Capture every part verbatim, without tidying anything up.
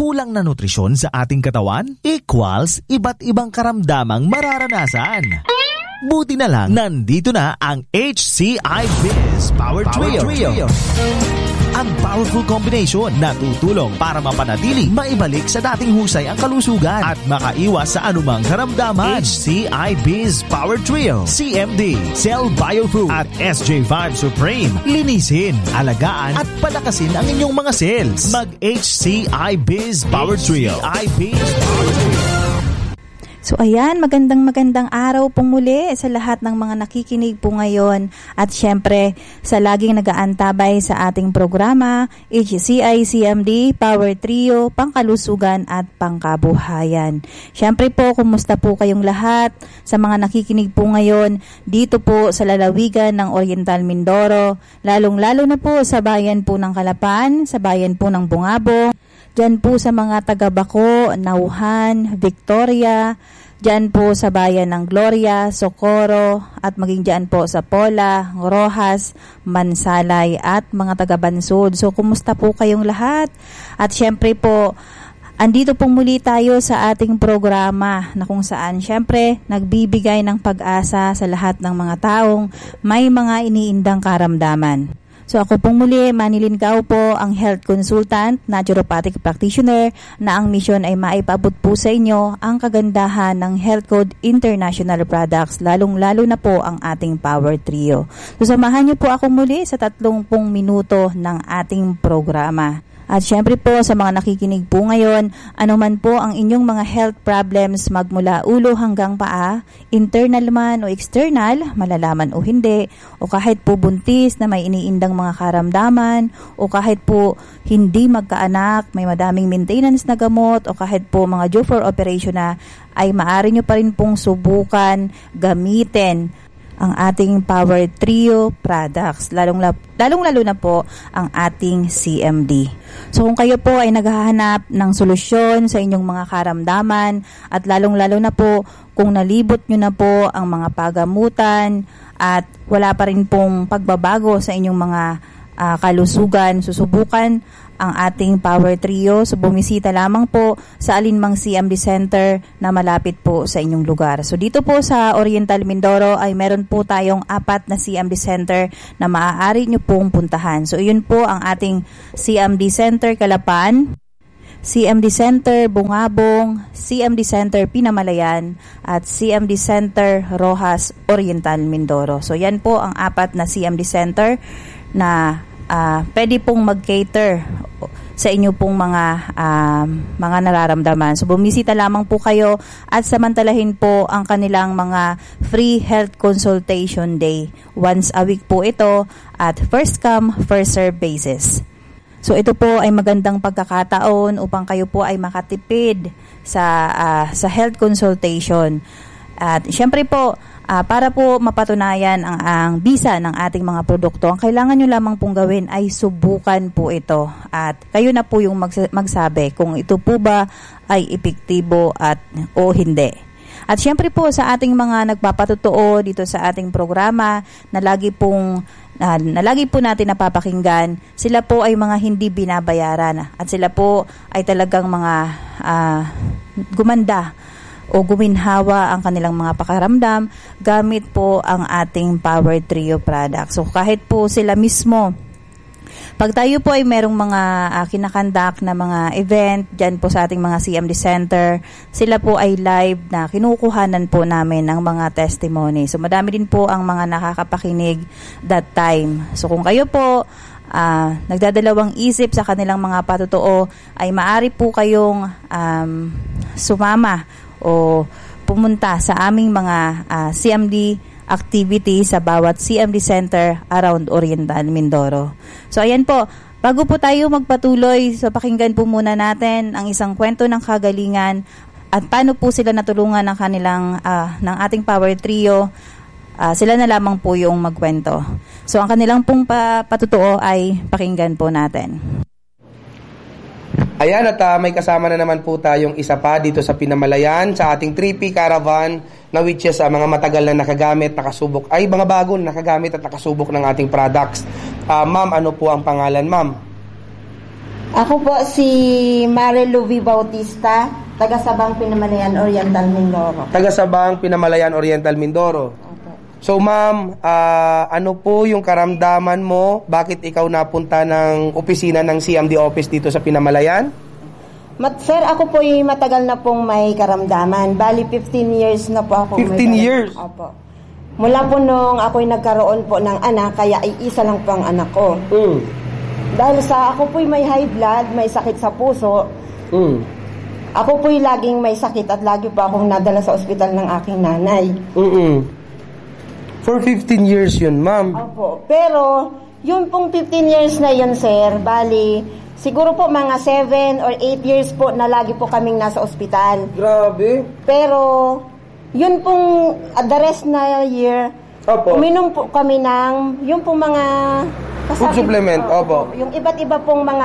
kulang na nutrisyon sa ating katawan equals iba't ibang karamdamang mararanasan. Buti na lang, nandito na ang H C I Biz Power, Power Trio. Trio. Ang powerful combination na tutulong para mapanatili, maibalik sa dating husay ang kalusugan at makaiwas sa anumang karamdaman. H C I Biz Power Trio, C M D, Cell Biofood at S J five Supreme. Linisin, alagaan at palakasin ang inyong mga cells. Mag-H C I Biz Power Trio. H C I Biz Power Trio. So ayan, magandang magandang araw pong muli sa lahat ng mga nakikinig po ngayon at syempre sa laging nag-aantabay sa ating programa H C I C M D Power Trio, pangkalusugan at pangkabuhayan. Syempre po, kumusta po kayong lahat sa mga nakikinig po ngayon dito po sa lalawigan ng Oriental Mindoro, lalong-lalo na po sa bayan po ng Calapan, sa bayan po ng Bungabong, dyan po sa mga taga-Baco, Nauhan, Victoria, dyan po sa bayan ng Gloria, Socorro, at maging dyan po sa Pola, Rojas, Mansalay, at mga taga-Bansod. So, kumusta po kayong lahat? At syempre po, andito pong muli tayo sa ating programa na kung saan syempre nagbibigay ng pag-asa sa lahat ng mga taong may mga iniindang karamdaman. So ako pong muli, Manilyn Cao po, ang health consultant, naturopathic practitioner, na ang misyon ay maipaabot po sa inyo ang kagandahan ng Health Code International Products, lalong-lalo na po ang ating Power Trio. So samahan niyo po ako muli sa tatlongpung minuto ng ating programa. At syempre po sa mga nakikinig po ngayon, anuman po ang inyong mga health problems magmula ulo hanggang paa, internal man o external, malalaman o hindi, o kahit po buntis na may iniindang mga karamdaman, o kahit po hindi magkaanak, may madaming maintenance na gamot, o kahit po mga due for operation na, ay maaari nyo pa rin pong subukan, gamitin ang ating Power Trio products, lalong, lalong-lalo na po ang ating C M D. So kung kayo po ay naghahanap ng solusyon sa inyong mga karamdaman at lalong-lalo na po kung nalibot nyo na po ang mga pagamutan at wala pa rin pong pagbabago sa inyong mga uh, kalusugan, susubukan ang ating Power Trio. So bumisita lamang po sa alinmang C M D Center na malapit po sa inyong lugar. So dito po sa Oriental Mindoro ay meron po tayong apat na C M D Center na maaari nyo pong puntahan. So yun po ang ating C M D Center Calapan, C M D Center Bungabong, C M D Center Pinamalayan, at C M D Center Rojas, Oriental Mindoro. So yan po ang apat na C M D Center na uh, pwede pong mag-cater sa inyo pong mga uh, mga nararamdaman. So bumisita lamang po kayo at samantalahin po ang kanilang mga free health consultation day. Once a week po ito at first come, first serve basis. So ito po ay magandang pagkakataon upang kayo po ay makatipid sa uh, sa health consultation. At syempre po, uh, para po mapatunayan ang, ang bisa ng ating mga produkto, ang kailangan nyo lamang pong gawin ay subukan po ito. At kayo na po yung magsa- magsabi kung ito po ba ay epektibo at o hindi. At syempre po sa ating mga nagpapatotoo dito sa ating programa na lagi pong uh, na lagi po natin napapakinggan, sila po ay mga hindi binabayaran at sila po ay talagang mga uh, gumanda o guminhawa ang kanilang mga pakaramdam gamit po ang ating Power Trio product. So kahit po sila mismo, pag tayo po ay merong mga uh, kinakandak na mga event dyan po sa ating mga C M D Center, sila po ay live na kinukuhanan po namin ng mga testimony. So madami din po ang mga nakakapakinig that time. So kung kayo po uh, nagdadalawang isip sa kanilang mga patotoo, ay maaari po kayong um, sumama o pumunta sa aming mga uh, C M D activity sa bawat C M D Center around Oriental Mindoro. So ayan po, bago po tayo magpatuloy, so pakinggan po muna natin ang isang kwento ng kagalingan at paano po sila natulungan ng kanilang uh, ng ating Power Trio. Uh, sila na lamang po yung magkwento. So ang kanilang pong pa- patutuo ay pakinggan po natin. Ayan, at uh, may kasama na naman po tayong isa pa dito sa Pinamalayan sa ating three P Caravan na which is uh, mga matagal na nakagamit, nakasubok, ay mga bago nakagamit at nakasubok ng ating products. Uh, ma'am, ano po ang pangalan, ma'am? Ako po si Marilu V. Bautista, taga Sabang Pinamalayan Oriental Mindoro. Taga Sabang Pinamalayan Oriental Mindoro. Opo. So ma'am, ah, ano po yung karamdaman mo? Bakit ikaw napunta ng opisina ng C M D office dito sa Pinamalayan? Mat, sir, ako po yung matagal na pong may karamdaman. Bali, fifteen years na po ako. fifteen may years? Opo. Mula po nung ako'y nagkaroon po ng anak, kaya ay isa lang po ang anak ko. Mm. Dahil sa ako po'y may high blood, may sakit sa puso, Mm. ako po'y laging may sakit at lagi po akong nadala sa ospital ng aking nanay. Mm-mm. For fifteen years yun, ma'am. Opo. Pero, yung pong fifteen years na yun, sir, bali, siguro po mga seven or eight years po na lagi po kaming nasa ospital. Grabe. Pero, yun pong uh, the rest na year, Opo. uminom po kami ng, yung pong mga... Food supplement, oh, opo. Yung iba't iba pong mga,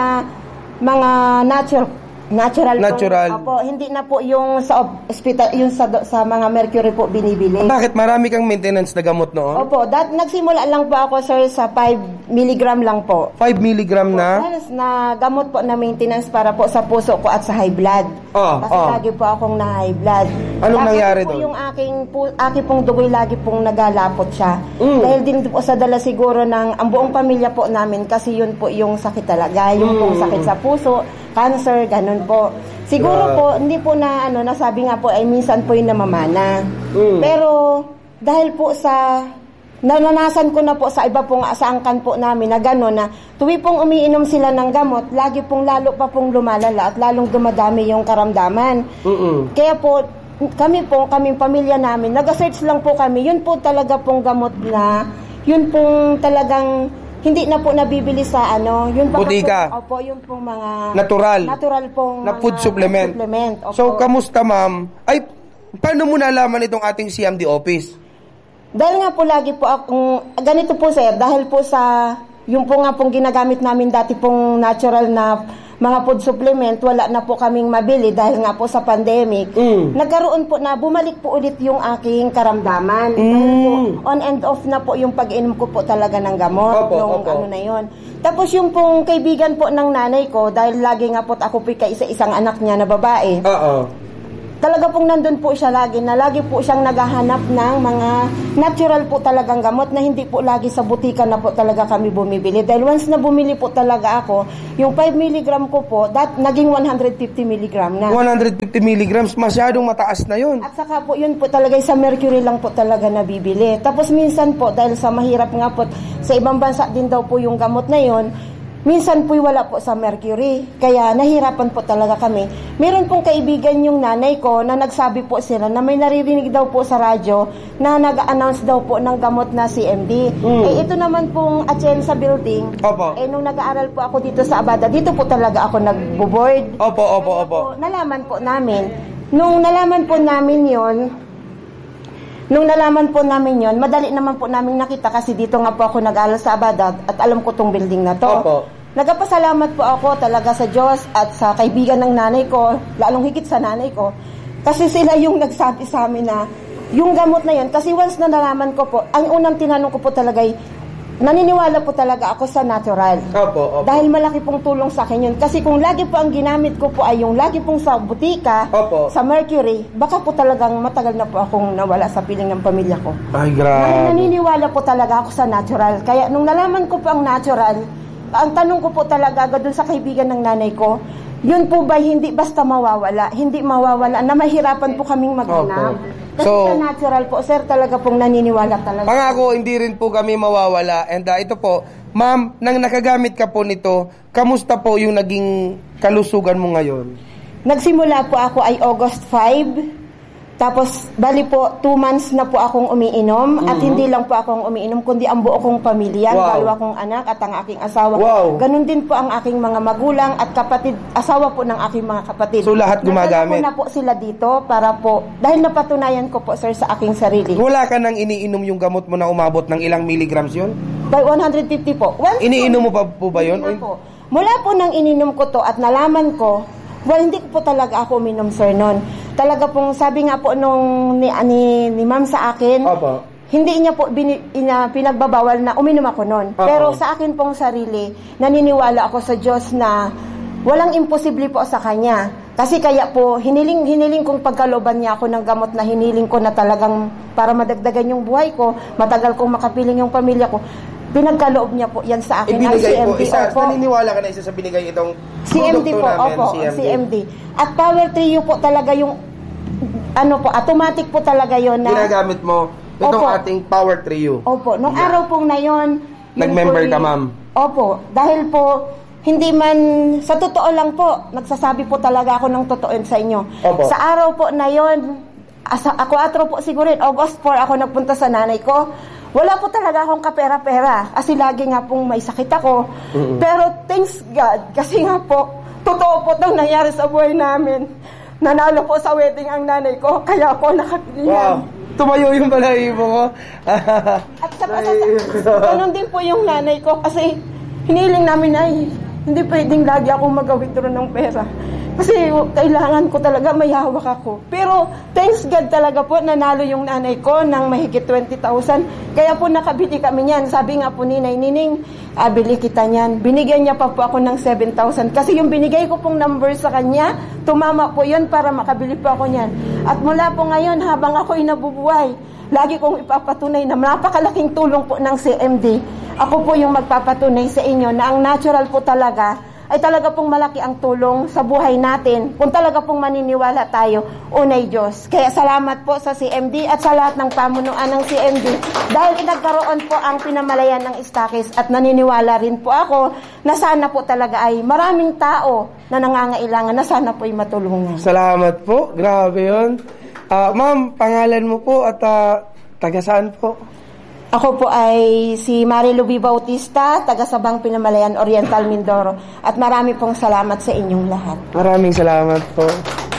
mga natural, natural, Natural. Po, opo, hindi na po yung sa ospital, yung sa, sa mga mercury po binibili. Bakit? Marami kang maintenance na gamot noon? Opo, dat, nagsimula lang po ako, sir, sa five milligram lang po. five milligram na? Yes, na gamot po na maintenance para po sa puso ko at sa high blood. Oh, Kasi oh. lagi po akong na high blood. Anong Tapos nangyari po doon? yung aking, po, aking pong dugoy lagi pong nagalapot siya. Mm. Dahil din po sa dala siguro ng ang buong pamilya po namin kasi yun po yung sakit talaga. Yung Mm. pong sakit sa puso, cancer, ganun po. Siguro Yeah. po, hindi po na, ano, nasabi nga po ay minsan po yung namamana. Mm. Pero, dahil po sa nananasan ko na po sa iba pong sa angkan po namin na gano'n na tuwi pong umiinom sila ng gamot, lagi pong lalo pa pong lumalala at lalong dumadami yung karamdaman. Mm-mm. Kaya po, kami po, kaming pamilya namin, nag-search lang po kami, yun po talaga pong gamot na, yun pong talagang hindi na po nabibili sa ano, yun pa Butika. po, opo, yun pong mga Natural. natural pong Na mga food supplement. supplement, opo. So, kamusta, ma'am? Ay, paano mo nalaman itong ating C M D office? Dahil nga po lagi po akong, ganito po sir, dahil po sa, yung po nga pong ginagamit namin dati pong natural na mga food supplement, wala na po kaming mabili dahil nga po sa pandemic. Mm. Nagkaroon po na, bumalik po ulit yung aking karamdaman. Mm. Dahil po, on and off na po yung pag-inom ko po talaga ng gamot. Opo, yung opo. ano na yon. Tapos yung pong kaibigan po ng nanay ko, dahil lagi nga po ako po kaisa-isang anak niya na babae, Oo. talaga pong nandun po siya lagi na lagi po siyang naghahanap ng mga natural po talagang gamot na hindi po lagi sa butika na po talaga kami bumibili. Dahil once na bumili po talaga ako, yung five milligram ko po, that, naging one hundred fifty milligram na. one hundred fifty milligrams, masyadong mataas na yun. At saka po, yun po talaga sa mercury lang po talaga nabibili. Tapos minsan po, dahil sa mahirap nga po, sa ibang bansa din daw po yung gamot na yun, minsan po'y wala po sa mercury. Kaya nahirapan po talaga kami. Meron pong kaibigan yung nanay ko na nagsabi po sila na may naririnig daw po sa radyo na nag-announce daw po ng gamot na C M D. Mm. Eh ito naman pong Atienza Building. Opo. Eh nung nag-aaral po ako dito sa Abada, dito po talaga ako nag-board. Opo, opo, Kaya opo. po, nalaman po namin. Nung nalaman po namin yon, nung nalaman po namin yon, madali naman po namin nakita kasi dito nga po ako nag-aaral sa Abada at alam ko tong building na to. Opo. Nagpasalamat po ako talaga sa Diyos at sa kaibigan ng nanay ko, lalong higit sa nanay ko, kasi sila yung nagsabi sa amin na yung gamot na yun, kasi once na nalaman ko po, ang unang tinanong ko po talaga ay, naniniwala po talaga ako sa natural. Opo, opo. Dahil malaki pong tulong sa akin yun. Kasi kung lagi po ang ginamit ko po ay yung lagi pong sa butika, Opo. sa mercury, baka po talagang matagal na po akong nawala sa piling ng pamilya ko. Ay, Dahil grabe. naniniwala po talaga ako sa natural. Kaya nung nalaman ko po ang natural, ang tanong ko po talaga agad dun sa kaibigan ng nanay ko, yun po ba hindi basta mawawala? Hindi mawawala na mahirapan po kaming maghanap. Opo. Kasi So, sa natural po, sir, talaga pong naniniwala talaga. pangako, hindi rin po kami mawawala. And uh, ito po, ma'am, nang nakagamit ka po nito, kamusta po yung naging kalusugan mo ngayon? Nagsimula po ako ay August five. Tapos, bali po, two months na po akong umiinom. At hindi lang po akong umiinom, kundi ang buo kong pamilya, Wow. dalawa kong anak at ang aking asawa. Wow. Ganon din po ang aking mga magulang at kapatid, asawa po ng aking mga kapatid. So, lahat gumagamit? Nadala ko na po sila dito para po, dahil napatunayan ko po, sir, sa aking sarili. Wala ka nang iniinom yung gamot mo na umabot ng ilang milligrams yun? By one hundred fifty po. Once Iniinom mo pa po ba yun? Hindi na po. Mula po nang ininom ko to at nalaman ko, well, hindi ko po talaga ako uminom, sir, noon. Talaga pong, sabi nga po nung ni, ni, ni ma'am sa akin, Opo. hindi niya po bini, ina, pinagbabawal na uminom ako noon. Oo. Pero sa akin pong sarili, naniniwala ako sa Diyos na Walang imposible po sa kanya. Kasi kaya po, hiniling, hiniling kong pagkalooban niya ako ng gamot na hiniling ko na talagang para madagdagan yung buhay ko, matagal kong makapiling yung pamilya ko. Pinagkaloob niya po yan sa akin. Ibinigay ang C M D, po, isa, opo. naniniwala ka na isa sa binigay itong C M D produkto po, namin, opo, C M D. C M D. At Power Trio po talaga yung, ano po, automatic po talaga yon na... Ginagamit mo itong Opo. ating Power Trio. Opo, nung Yeah. araw pong na yon... Nag-member ka, ma'am? Opo, dahil po, hindi man, sa totoo lang po, nagsasabi po talaga ako ng totoo sa inyo. Opo. Sa araw po na yon, asa, ako atro po siguro, August four ako nagpunta sa nanay ko. Wala po talaga akong kapera-pera kasi lagi nga pong may sakit ako. Mm-mm. Pero thanks God, kasi nga po, totoo po itong nangyari sa buhay namin. Nanalo po sa wedding ang nanay ko, kaya ako nakabili yan. Wow. Tumayo yung balahibo ko. At sa ganun din po yung nanay ko kasi hiniling namin ay hindi pwedeng lagi akong mag-withdraw ng pera. Kasi kailangan ko talaga, may hawak ako. Pero thanks God talaga po, nanalo yung nanay ko ng mahigit twenty thousand. Kaya po nakabili kami niyan. Sabi nga po ni Nay Nining, ah, bili kita niyan. Binigyan niya pa po ako ng seven thousand. Kasi yung binigay ko pong number sa kanya, tumama po yun para makabili po ako niyan. At mula po ngayon, habang ako inabubuhay, lagi kong ipapatunay na napakalaking tulong po ng C M D. Ako po yung magpapatunay sa inyo na ang natural po talaga ay talaga pong malaki ang tulong sa buhay natin kung talaga pong maniniwala tayo, unay Diyos. Kaya salamat po sa C M D at sa lahat ng pamunuan ng C M D dahil inagkaroon po ang pinamalayan ng Istakis at naniniwala rin po ako na sana po talaga ay maraming tao na nangangailangan na sana po ay matulungan. Salamat po. Grabe yun. Ah, ma'am, pangalan mo po at ah, taga saan po? Ako po ay si Marilu B. Bautista, taga Sabang Pinamalayan, Oriental, Mindoro. At marami pong salamat sa inyong lahat. Maraming salamat po.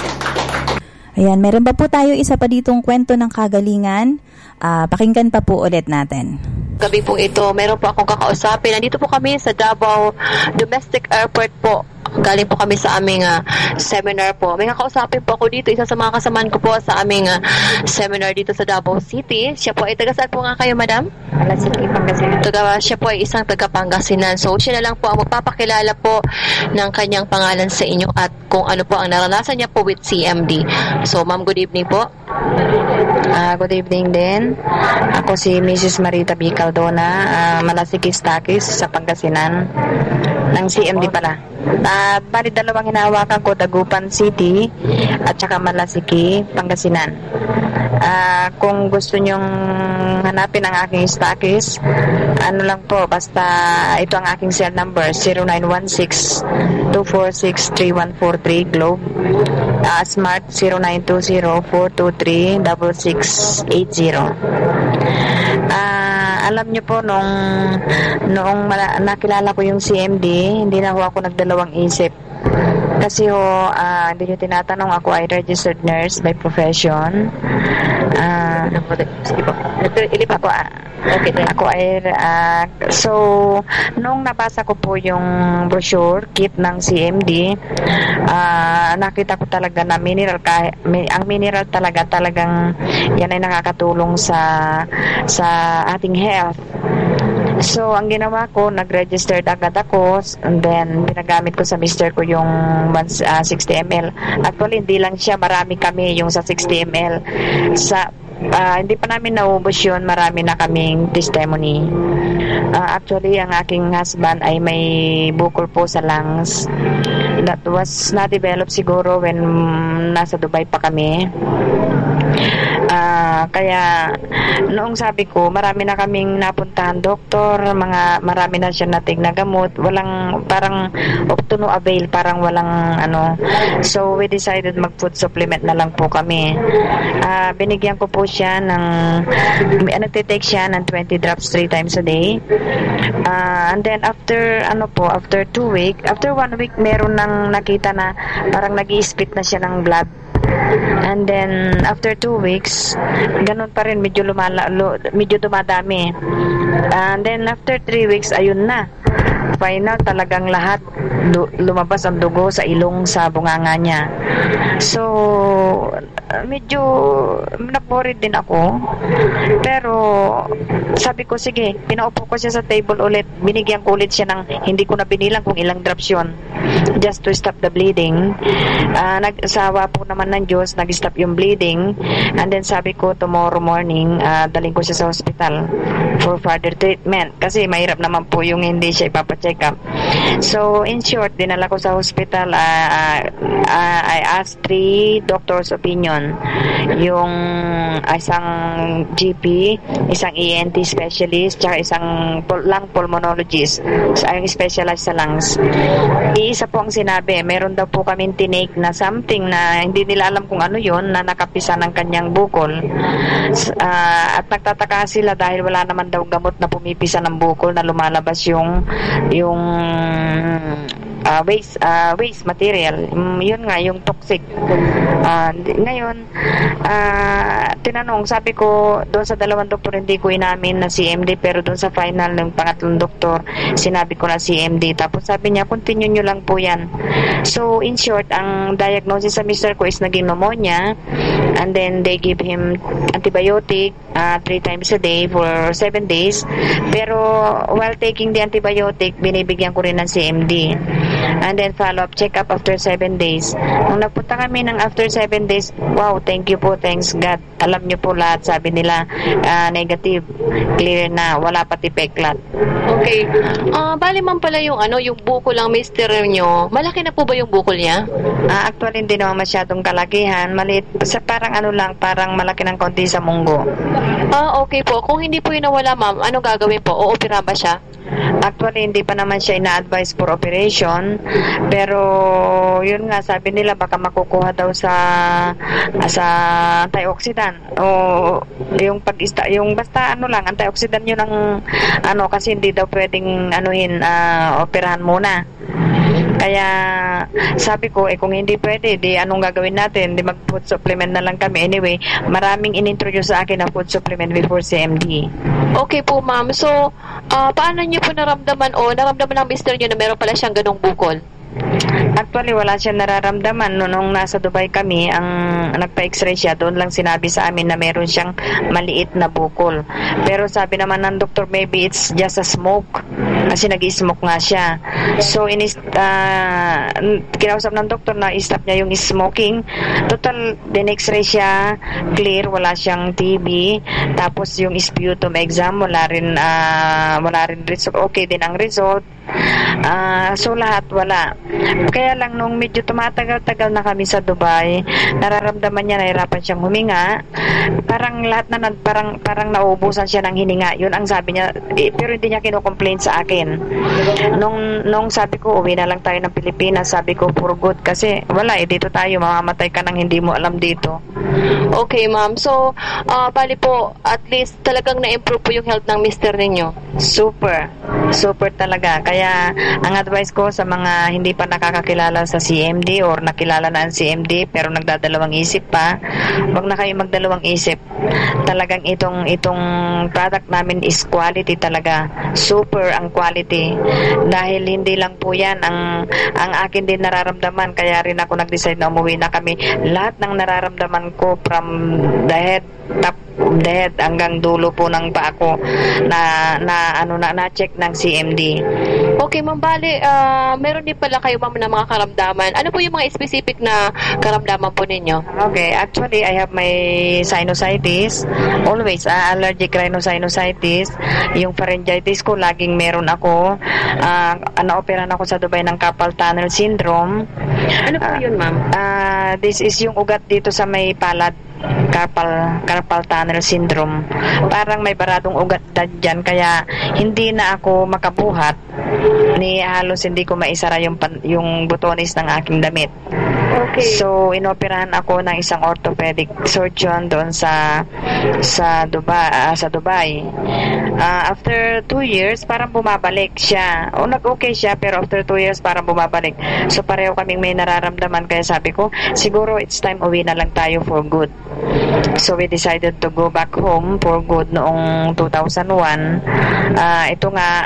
Ayan, meron pa po tayo isa pa ditong kwento ng kagalingan. Ah, pakinggan pa po ulit natin. Gabi po ito, meron po akong kakausapin. Nandito po kami sa Davao Domestic Airport po. Galing po kami sa aming uh, seminar po. May kakausapin po ako dito. Isa sa mga kasamaan ko po sa aming uh, seminar dito sa Davao City. Siya po ay taga saan po nga kayo, madam? Alas City, Pangasinan. Taga, siya po ay isang taga Pangasinan. So, siya na lang po ang magpapakilala po ng kanyang pangalan sa inyo at kung ano po ang naranasan niya po with C M D. So, ma'am, good evening po. Uh, good evening din. Ako si Missus Marita B. Caldona, uh, Malasikis Takis sa Pangasinan. Ng C M D pala. At uh, bali dalawang hinahawakan ko, Dagupan City at saka Malasiki, Pangasinan. Uh, kung gusto nyong hanapin ang aking Takis, ano lang po, basta ito ang aking cell number, zero nine one six, two four six, three one four three, Globe. Uh, Smart zero nine two zero, four two three, six six eight zero. Ah, alam niyo po nung noong mala, nakilala ko yung C M D, hindi na ho ako nagdalawang isip. Kasi ho, uh, hindi nyo tinatanong, ako ay registered nurse by profession. Ah, sige po. Ako, okay, ako ay, uh, so, nung nabasa ko po yung brochure, kit ng C M D, uh, nakita ko talaga na mineral, ang mineral talaga, talagang yan ay nakakatulong sa, sa ating health. So, ang ginawa ko, nag-registered agad ako, and then pinagamit ko sa mister ko yung uh, sixty milliliters. Actually, hindi lang siya, marami kami yung sa sixty milliliters. Sa, uh, hindi pa namin naubos yun, marami na kaming testimony. Uh, actually, ang aking husband ay may bukol po sa lungs. That was na-develop siguro when nasa Dubai pa kami. Uh, kaya noong sabi ko, marami na kaming napuntahan doktor, mga marami na siya nating na gamot, walang parang up to no avail, parang walang ano. So we decided mag food supplement na lang po kami. Uh, binigyan ko po siya ng nagtitake siya ng twenty drops three times a day. Uh, and then after ano po, after two week, after one week meron nang nakita na parang nag-i-spit na siya ng blood. And then after two weeks, ganun pa rin, medyo lumala, lo, medyo dumadami. And then after three weeks, ayun na. Final, talagang lahat lumabas ang dugo sa ilong, sa bunganga niya. So, medyo naborid din ako. Pero sabi ko, sige, pinaupo ko siya sa table ulit. Binigyan ko ulit siya ng, hindi ko na binilang kung ilang drops yun. just to stop the bleeding. Uh, nag-sawa po naman ng Diyos, nag-stop yung bleeding. And then sabi ko, tomorrow morning, uh, daling ko siya sa hospital for further treatment. Kasi mahirap naman po yung hindi siya ipapacheck up. So, in short, dinala ko sa hospital. Uh, uh, I asked three doctors' opinion. Yung isang G P, isang E N T specialist, tsaka isang lung pulmonologist, ang specialized sa lungs. Iisa po ang sinabi, meron daw po kaming tinake na something na hindi nila alam kung ano yon, na nakapisa ng kanyang bukol. Uh, at nagtataka sila dahil wala naman daw gamot na pumipisa ng bukol na lumalabas yung yung uh, waste uh, waste material. Um, yun nga, yung toxic. Uh, ngayon, uh, tinanong, sabi ko, doon sa dalawang doktor hindi ko inamin na C M D, pero doon sa final ng pangatlong doktor, sinabi ko na C M D. Tapos sabi niya, continue nyo lang po yan. So, in short, ang diagnosis sa mister ko is naging pneumonia, and then they give him antibiotic uh, three times a day for seven days. Pero while taking the antibiotic, binibigyan ko rin ng C M D. And then follow-up check-up after seven days. Nung nagpunta kami ng after seven days, wow, thank you po, thanks God. Alam niyo po lahat, sabi nila, uh, negative, clear na, wala pati peklat. Okay. Uh, bali man pala yung ano, yung bukol lang mister nyo. Malaki na po ba yung bukol niya? Uh, actually, hindi naman masyadong kalakihan. Maliit, sa parang ano lang, parang malaki ng konti sa munggo. Ah, okay po. Kung hindi po yun nawala, ma'am, ano gagawin po? O opera ba siya? Actually, hindi pa naman siya ina-advise for operation. Pero, yun nga, sabi nila, baka makukuha daw sa sa antioxidant. O, yung pag yung basta ano lang, antioxidant yun ang, ano, kasi hindi daw pwedeng, anuhin, uh, operahan muna. Kaya sabi ko, eh kung hindi pwede, di anong gagawin natin? Di mag-food supplement na lang kami. Anyway, maraming inintroduce sa akin na food supplement before C M D. Okay po, ma'am. So, uh, paano niyo po naramdaman o naramdaman ng mister niyo na meron pala siyang ganung bukol? Actually, wala siya nararamdaman. No, nung nasa Dubai kami, ang nagpa-x-ray siya, doon lang sinabi sa amin na meron siyang maliit na bukol. Pero sabi naman ng doktor, maybe it's just a smoke. Kasi nag-smoke nga siya. So, inis, uh, kinausap ng doktor na i-stop niya yung smoking. Total, din x-ray siya, clear, wala siyang T B. Tapos yung sputum exam, wala rin, uh, wala rin result. Okay din ang result. Uh, so lahat wala. Kaya lang nung medyo tumatagal-tagal na kami sa Dubai, nararamdaman niya nahirapan siyang huminga. Parang lahat na parang parang nauubusan siya ng hininga. Yun ang sabi niya, eh, pero hindi niya kino-complain sa akin. Nung nung sabi ko uwi na lang tayo ng Pilipinas, sabi ko for good kasi wala eh, dito tayo mamamatay ka nang hindi mo alam dito. Okay, ma'am. So, uh, bali po at least talagang na-improve po yung health ng mister ninyo. Super. Super talaga. Kaya ang advice ko sa mga hindi pa nakakakilala sa C M D or nakilala na ang C M D pero nagdadalawang isip pa, wag na kayo magdalawang isip. Talagang itong itong product namin is quality talaga. Super ang quality. Dahil hindi lang po yan ang ang akin din nararamdaman, kaya rin ako nag-decide na umuwi na kami. Lahat ng nararamdaman ko from the head, top the head hanggang dulo po ng paa ko na na ano na na-check ng C M D. Okay, ma'am, bali, uh, meron din pala kayo, ma'am, na mga karamdaman. Ano po yung mga specific na karamdaman po ninyo? Okay, actually, I have my sinusitis. Always, uh, allergic rhinosinusitis. Yung pharyngitis ko, laging meron ako. Uh, na-operan ako sa Dubai ng carpal tunnel syndrome. Ano po uh, yun, ma'am? Uh, this is yung ugat dito sa may palad. Carpal, carpal tunnel syndrome. Parang may baradong ugat dyan, kaya hindi na ako makabuhat. Ni halos hindi ko maisara yung, yung butones ng aking damit. Okay. So, inoperahan ako ng isang orthopedic surgeon doon sa sa Dubai. Uh, sa Dubai. Uh, after two years, parang bumabalik siya. O, nag-okay siya, pero after two years, parang bumabalik. So, pareho kaming may nararamdaman. Kaya sabi ko, siguro it's time uwi na lang tayo for good. So, we decided to go back home for good noong two thousand one. Uh, ito nga,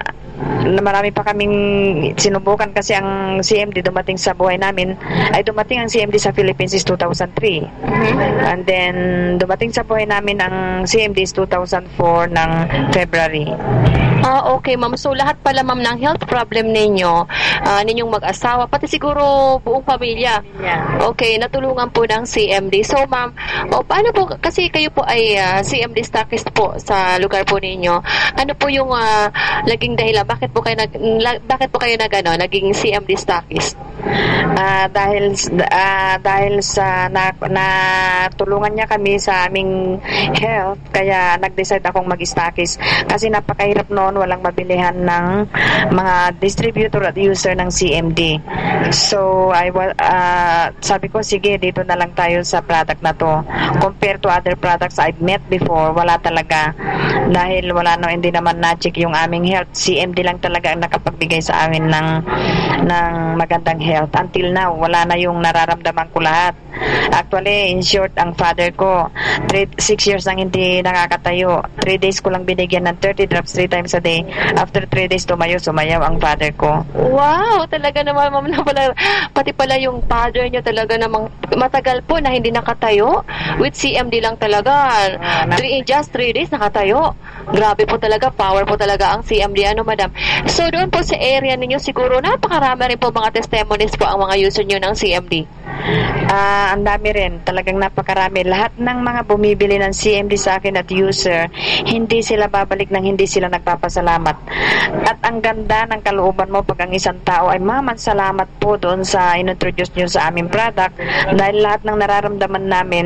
na marami pa kaming sinubukan kasi ang C M D dumating sa buhay namin, ay dumating ang C M D sa Philippines is two thousand three. Mm-hmm. And then, dumating sa buhay namin ang C M D is two thousand four ng February. Ah, okay, ma'am. So, lahat pala, ma'am, ng health problem ninyo, uh, ninyong mag-asawa, pati siguro buong pamilya. Yeah. Okay, natulungan po ng C M D. So, ma'am, oh, paano po, kasi kayo po ay uh, C M D stockist po sa lugar po ninyo. Ano po yung uh, naging dahilan? Bakit po kayo, nag, la, bakit po kayo nag, ano, naging C M D stockist? Uh, dahil uh, dahil sa na, na tulungan niya kami sa aming health, kaya nag-decide akong mag-stockist kasi napakahirap noon, walang mabilihan ng mga distributor at user ng C M D. So I uh, sabi ko, sige, dito na lang tayo sa product na to. Compared to other products I've met before, wala talaga, dahil wala no, hindi naman na-check yung aming health. C M D lang talaga ang nakapagbigay sa amin ng ng magandang health. Until now, wala na yung nararamdaman ko lahat. Actually, in short, ang father ko, three, six years nang hindi nakakatayo. Three days ko lang binigyan ng thirty drops three times a day. After three days, tumayo, sumayaw ang father ko. Wow! Talaga naman, ma'am, na pala, pati pala yung father niyo talaga namang matagal po na hindi nakatayo. With C M D lang talaga. Uh, three, in just three days, nakatayo. Grabe po talaga, power po talaga ang C M D. Ano, madam? So, doon po sa area ninyo, siguro napakarami rin po mga testimonies po ang mga user nyo ng C M D. Ah, uh, ang dami rin, talagang napakarami. Lahat ng mga bumibili ng C M D sa akin at user, hindi sila babalik nang hindi sila nagpapasalamat. At ang ganda ng kalooban mo pag ang isang tao ay, maman, salamat po doon sa inintroduce nyo sa aming product, dahil lahat ng nararamdaman namin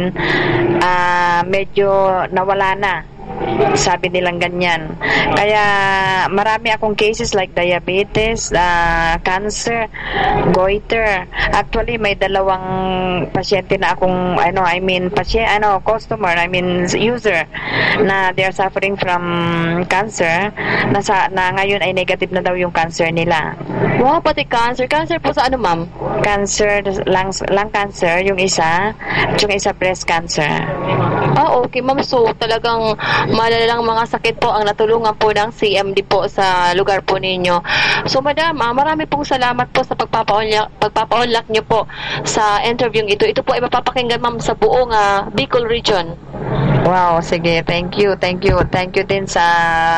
uh, medyo nawala na. Sabi nilang ganyan. Kaya marami akong cases like diabetes, uh, cancer, goiter. Actually, may dalawang pasyente na akong, ano, I mean, pasyente, ano, customer, I mean, user, na they are suffering from cancer, na, sa, na ngayon ay negative na daw yung cancer nila. Wow, pati cancer. Cancer po sa ano, ma'am? Cancer, lung, lung cancer, yung isa, at yung isa breast cancer. Ah, okay, ma'am. So, talagang malalalang mga sakit po ang natulungan po ng C M D po sa lugar po ninyo. So, madam, ah, marami pong salamat po sa pagpapaunlak, pagpapaunlak nyo po sa interview ito. Ito po ay mapapakinggan, ma'am, sa buong uh, Bicol region. Wow, sige, thank you, thank you, thank you din sa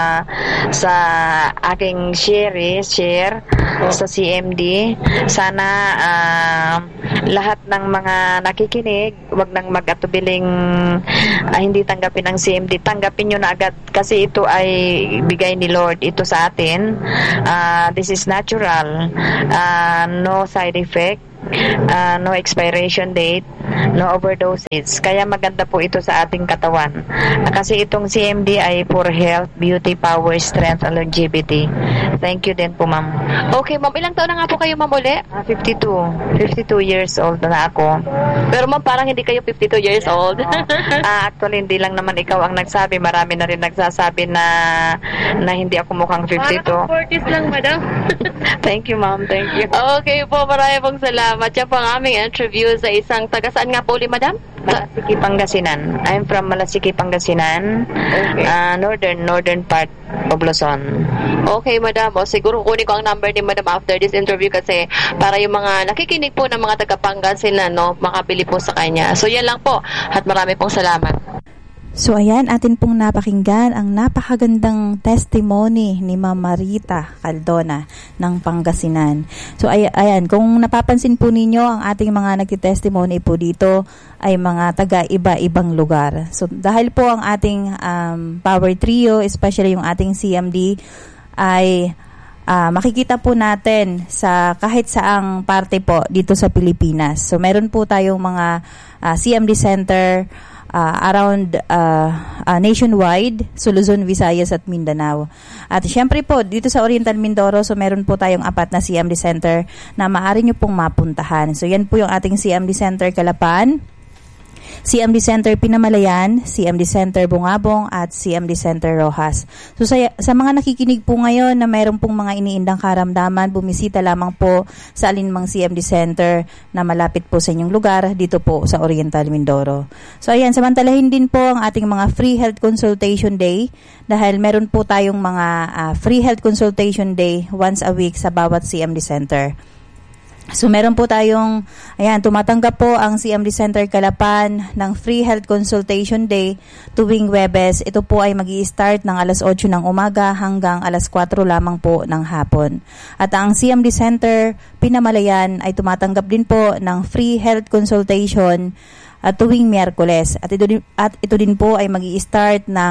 sa aking share, share sa C M D. Sana uh, lahat ng mga nakikinig, wag nang mag-atubiling uh, hindi tanggapin ang C M D. Tanggapin nyo na agad kasi ito ay bigay ni Lord ito sa atin. Uh, this is natural, uh, no side effect, uh, no expiration date, no overdoses. Kaya maganda po ito sa ating katawan. Kasi itong C M D ay for health, beauty, power, strength, and longevity. Thank you din po, ma'am. Okay, ma'am. Ilang taon na nga po kayo, ma'am, uli? Uh, fifty-two. fifty-two years old na ako. Pero, ma'am, parang hindi kayo fifty-two years old. uh, actually, hindi lang naman ikaw ang nagsabi. Marami na rin nagsasabi na na hindi ako mukhang fifty-two. Parang forties lang, madam. Thank you, ma'am. Thank you. Okay po. Maraming pong salamat. Yan po ang aming interview sa isang taga saan nga po uli, madam? Malasiki, Pangasinan. I'm from Malasiki, Pangasinan. Okay. Uh, northern, northern part of Luzon. Okay, madam. O, siguro kunin ko ang number ni madam after this interview kasi para yung mga nakikinig po ng mga taga-Pangasinan, no, makabili po sa kanya. So, yan lang po. At marami pong salamat. So ayan, atin pong napakinggan ang napakagandang testimony ni Ma'am Marita Caldona ng Pangasinan. So ay, ayan, kung napapansin po ninyo, ang ating mga nagtitestimony po dito ay mga taga-iba-ibang lugar. So dahil po ang ating um, Power Trio, especially yung ating C M D, ay uh, makikita po natin sa kahit saang parte po dito sa Pilipinas. So meron po tayong mga uh, C M D center Uh, around uh, uh, nationwide, so Luzon, Visayas at Mindanao. At syempre po, dito sa Oriental Mindoro, so meron po tayong apat na C M D center na maaari nyo pong mapuntahan. So yan po yung ating C M D center Calapan, C M D Center Pinamalayan, C M D Center Bungabong, at C M D Center Rojas. So sa, sa mga nakikinig po ngayon na mayroon pong mga iniindang karamdaman, bumisita lamang po sa alinmang C M D Center na malapit po sa inyong lugar dito po sa Oriental Mindoro. So ayan, samantalahin din po ang ating mga free health consultation day dahil meron po tayong mga uh, free health consultation day once a week sa bawat C M D Center. So meron po tayong, ayan, tumatanggap po ang C M D Center Calapan ng Free Health Consultation Day tuwing Huwebes. Ito po ay magi-start ng alas otso ng umaga hanggang alas kwatro lamang po ng hapon. At ang C M D Center Pinamalayan ay tumatanggap din po ng Free Health Consultation at tuwing Miyerkules. At ito din, at ito din po ay magi-start ng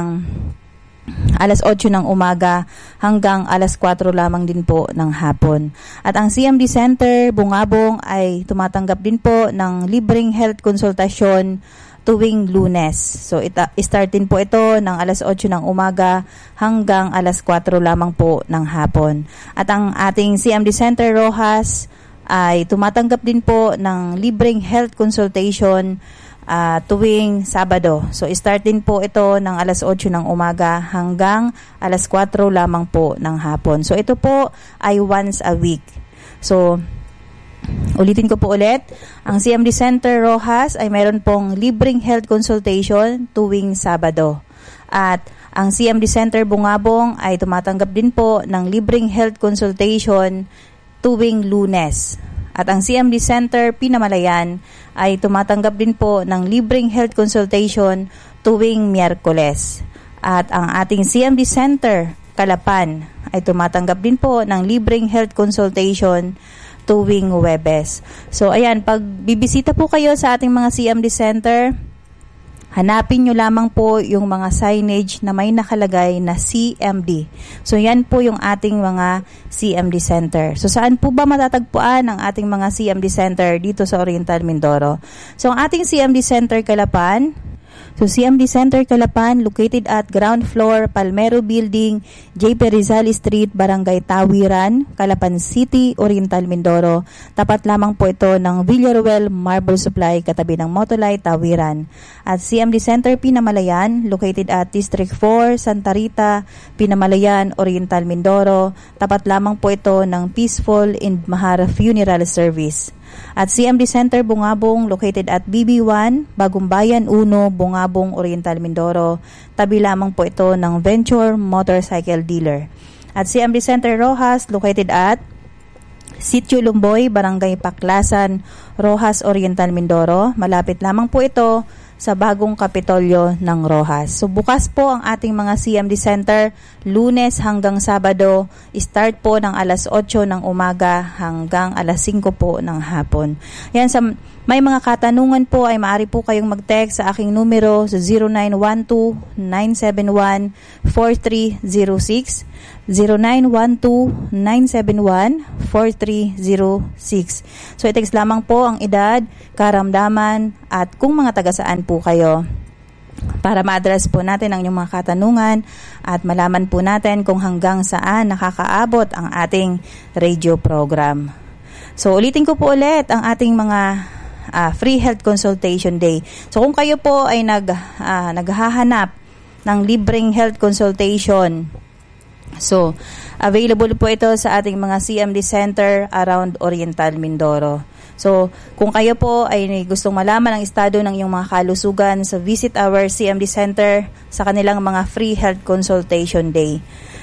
alas otso ng umaga hanggang alas kwatro lamang din po ng hapon. At ang C M D Center Bungabong ay tumatanggap din po ng libreng health konsultasyon tuwing Lunes. So ita- start din po ito ng alas otso ng umaga hanggang alas kwatro lamang po ng hapon. At ang ating C M D Center Rojas ay tumatanggap din po ng libreng health consultation Uh, tuwing Sabado. So, start din po ito ng alas otso ng umaga hanggang alas kwatro lamang po ng hapon. So, ito po ay once a week. So, ulitin ko po ulit, ang C M D Center Rojas ay mayroon pong libreng health consultation tuwing Sabado. At ang C M D Center Bungabong ay tumatanggap din po ng libreng health consultation tuwing Lunes. At ang C M D Center Pinamalayan ay tumatanggap din po ng libreng health consultation tuwing Miyerkules. At ang ating C M D Center Calapan ay tumatanggap din po ng libreng health consultation tuwing Huwebes. So ayan, pag bibisita po kayo sa ating mga C M D Center, hanapin nyo lamang po yung mga signage na may nakalagay na C M D. So, yan po yung ating mga C M D Center. So, saan po ba matatagpuan ang ating mga C M D Center dito sa Oriental Mindoro? So, ang ating C M D Center Calapan, so C M D Center Calapan located at ground floor, Palmero Building, J P Rizal Street, Barangay Tawiran, Calapan City, Oriental Mindoro. Tapat lamang po ito ng Villaruel Marble Supply, katabi ng Motolay, Tawiran. At C M D Center Pinamalayan located at District four, Santa Rita, Pinamalayan, Oriental Mindoro. Tapat lamang po ito ng Peaceful and Mahara Funeral Service. At C M D Center Bungabong located at B B one, Bagumbayan one, Bungabong, Oriental Mindoro. Tabi lamang po ito ng Venture Motorcycle Dealer. At C M D Center Rojas located at Sitio Lumboy, Barangay Paklasan, Rojas, Oriental Mindoro. Malapit lamang po ito sa bagong Kapitolyo ng Rojas. So bukas po ang ating mga C M D Center, Lunes hanggang Sabado. Start po ng alas otso ng umaga hanggang alas singko po ng hapon. Yan, sa may mga katanungan po ay maaari po kayong mag-text sa aking numero sa zero nine one two, nine seven one, four three zero six, zero nine one two, nine seven one, four three zero six. So i-text lamang po ang edad, karamdaman, at kung mga taga saan po kayo para ma-address po natin ang inyong mga katanungan at malaman po natin kung hanggang saan nakakaabot ang ating radio program. So ulitin ko po ulit ang ating mga Uh, free health consultation day. So kung kayo po ay nag uh, naghahanap ng libreng health consultation, so available po ito sa ating mga C M D Center around Oriental Mindoro. So kung kayo po ay gustong malaman ang estado ng iyong mga kalusugan, so visit our C M D Center sa kanilang mga free health consultation day.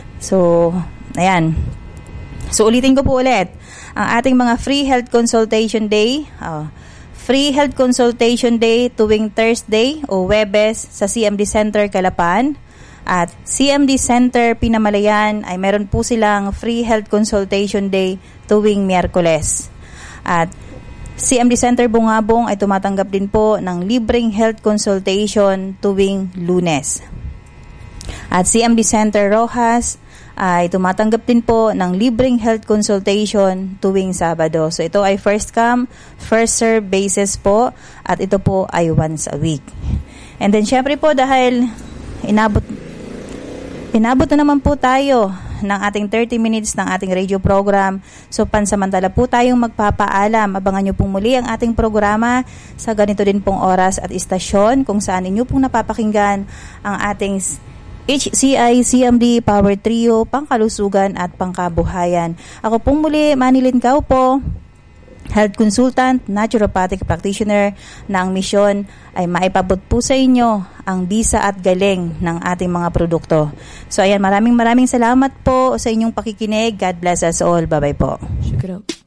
So ayan. So ulitin ko po ulit ang ating mga free health consultation day. Oh, Free Health Consultation Day tuwing Thursday o Huwebes sa C M D Center Calapan. At C M D Center Pinamalayan ay meron po silang Free Health Consultation Day tuwing Miyerkules. At C M D Center Bungabong ay tumatanggap din po ng libreng health consultation tuwing Lunes. At C M D Center Rojas ay tumatanggap din po ng libreng health consultation tuwing Sabado. So ito ay first come, first serve basis po at ito po ay once a week. And then syempre po dahil inabot inabot na naman po tayo ng ating thirty minutes ng ating radio program. So pansamantala po tayong magpapaalam. Abangan nyo pong muli ang ating programa sa ganito din pong oras at istasyon kung saan inyo pong napapakinggan ang ating H C I C M D Power Trio, pangkalusugan at pangkabuhayan. Ako pong muli, Manilyn Cao po, health consultant, naturopathic practitioner na ang misyon ay maipabot po sa inyo ang bisa at galing ng ating mga produkto. So ayan, maraming maraming salamat po sa inyong pakikinig. God bless us all. Bye-bye po. Shake it up.